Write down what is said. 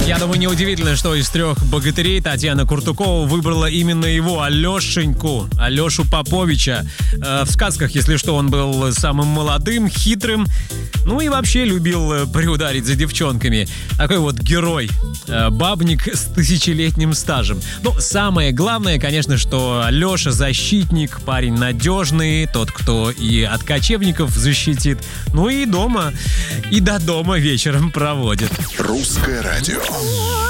Я думаю, неудивительно, что из 3 богатырей Татьяна Куртукова выбрала именно его, Алешеньку, Алешу Поповича. В сказках, если что, он был самым молодым, хитрым, ну и вообще любил приударить за девчонками. Такой вот герой, бабник с тысячелетним стажем. Но самое главное, конечно, что Алеша защитник, парень надежный, тот, кто и от кочевников защитит, ну и дома, и до дома вечером проводит. Русское радио.